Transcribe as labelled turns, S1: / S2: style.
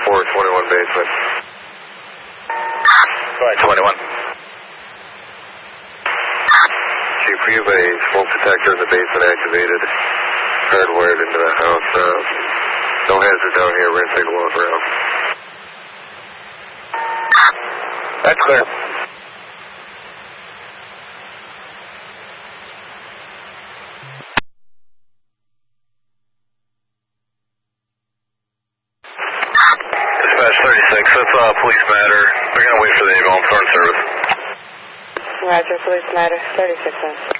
S1: 421 basement.
S2: Right, 21.
S1: Chief, we have a smoke detector in the basement activated, hardwired into the house. No hazard down here. We're going to take a walk around.
S2: That's clear. Dispatch 36, that's police matter. They're going to wait for the ambulance, Horn service.
S3: Roger, police matter, 36 on.